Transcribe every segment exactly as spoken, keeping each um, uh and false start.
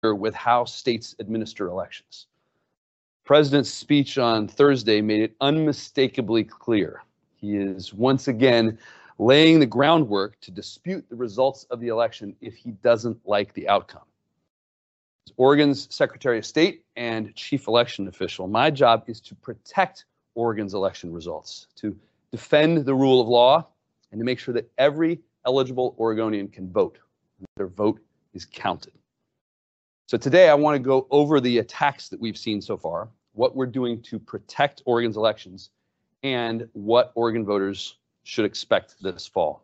with how states administer elections. The president's speech on Thursday made it unmistakably clear. He is once again laying the groundwork to dispute the results of the election if he doesn't like the outcome. As Oregon's Secretary of State and chief election official, my job is to protect Oregon's election results, to defend the rule of law, and to make sure that every eligible Oregonian can vote, and that their vote is counted. So today I want to go over the attacks that we've seen so far, what we're doing to protect Oregon's elections, and what Oregon voters should expect this fall.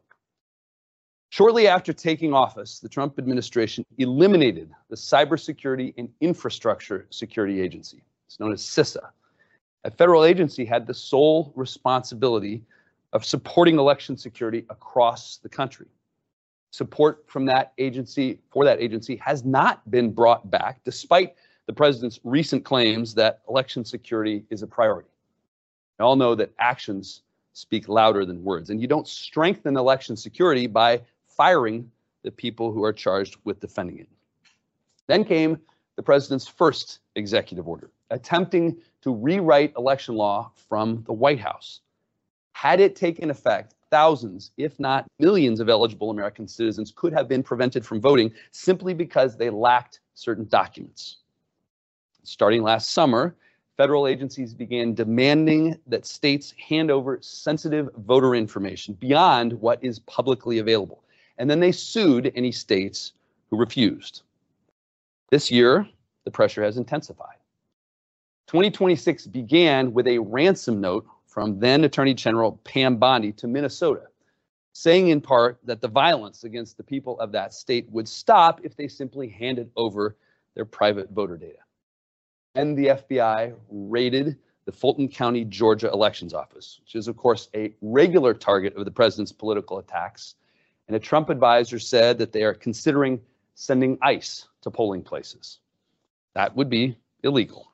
Shortly after taking office, the Trump administration eliminated the Cybersecurity and Infrastructure Security Agency. It's known as CISA. A federal agency had the sole responsibility of supporting election security across the country. Support from that agency for that agency has not been brought back, despite the president's recent claims that election security is a priority. We all know that actions speak louder than words, and you don't strengthen election security by firing the people who are charged with defending it. Then came the president's first executive order, attempting to rewrite election law from the White House. Had it taken effect, thousands, if not millions, of eligible American citizens could have been prevented from voting simply because they lacked certain documents. Starting last summer, federal agencies began demanding that states hand over sensitive voter information beyond what is publicly available. And then they sued any states who refused. This year, the pressure has intensified. twenty twenty-six began with a ransom note from then Attorney General Pam Bondi to Minnesota, saying in part that the violence against the people of that state would stop if they simply handed over their private voter data. And the F B I raided the Fulton County, Georgia elections office, which is, of course, a regular target of the president's political attacks. And a Trump advisor said that they are considering sending ICE to polling places. That would be illegal.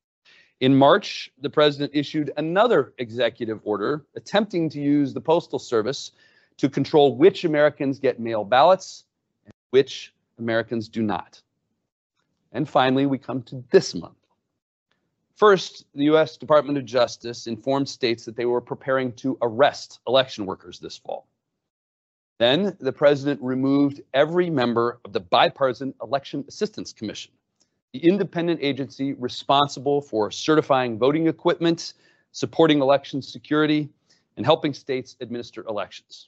In March, the president issued another executive order attempting to use the Postal Service to control which Americans get mail ballots and which Americans do not. And finally, we come to this month. First, the U S Department of Justice informed states that they were preparing to arrest election workers this fall. Then the president removed every member of the Bipartisan Election Assistance Commission, the independent agency responsible for certifying voting equipment, supporting election security, and helping states administer elections.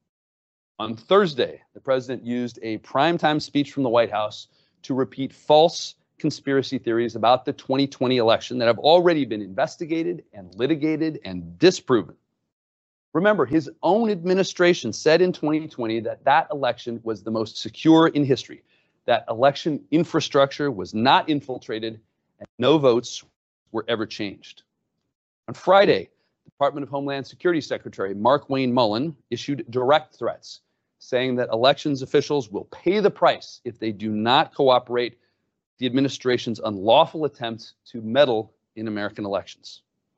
On Thursday, the president used a primetime speech from the White House to repeat false conspiracy theories about the twenty twenty election that have already been investigated and litigated and disproven. Remember, his own administration said in twenty twenty that that election was the most secure in history, that election infrastructure was not infiltrated, and no votes were ever changed. On Friday, the Department of Homeland Security Secretary Mark Wayne Mullen issued direct threats, saying that elections officials will pay the price if they do not cooperate with the administration's unlawful attempts to meddle in American elections.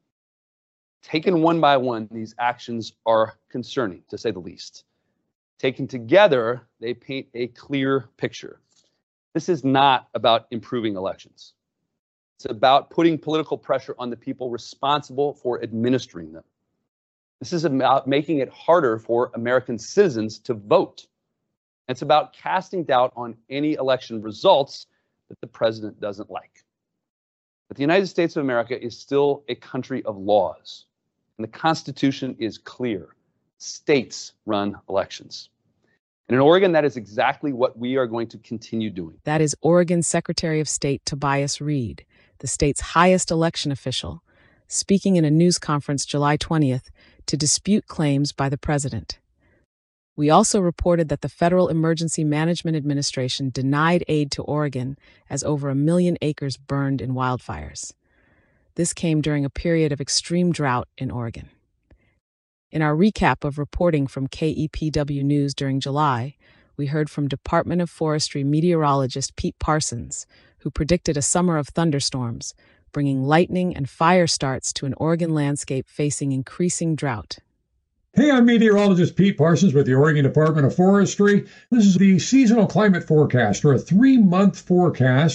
Taken one by one, these actions are concerning, to say the least. Taken together, they paint a clear picture. This is not about improving elections. It's about putting political pressure on the people responsible for administering them. This is about making it harder for American citizens to vote. It's about casting doubt on any election results that the president doesn't like. But the United States of America is still a country of laws, and the Constitution is clear. States run elections. And in Oregon, that is exactly what we are going to continue doing. That is Oregon's Secretary of State Tobias Read, the state's highest election official, speaking in a news conference July twentieth to dispute claims by the president. We also reported that the Federal Emergency Management Administration denied aid to Oregon as over a million acres burned in wildfires. This came during a period of extreme drought in Oregon. In our recap of reporting from K E P W News during July, we heard from Department of Forestry meteorologist Pete Parsons, who predicted a summer of thunderstorms, bringing lightning and fire starts to an Oregon landscape facing increasing drought. Hey, I'm meteorologist Pete Parsons with the Oregon Department of Forestry. This is the seasonal climate forecast, or a three-month forecast